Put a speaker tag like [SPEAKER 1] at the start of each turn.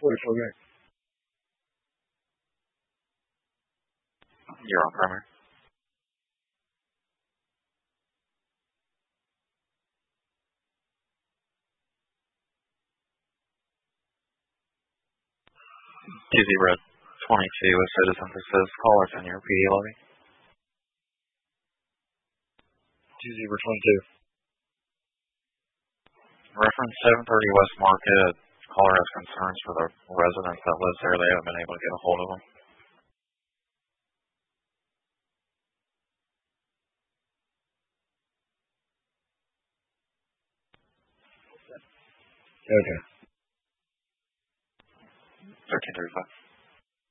[SPEAKER 1] 44
[SPEAKER 2] You're on primary. QZ Red 22 with Citizen that says callers in your PD lobby.
[SPEAKER 1] 22.
[SPEAKER 2] Reference 730 West Market. Caller has concerns for the residents that lives there. They haven't been able to get a hold of them.
[SPEAKER 1] Okay.
[SPEAKER 2] 1335.